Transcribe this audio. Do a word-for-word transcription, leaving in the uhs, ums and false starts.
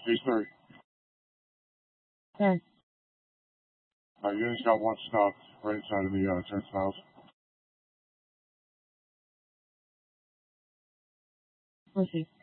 H three. Okay. Our unit's got one stopped right inside of the uh, turnstiles. Let's see.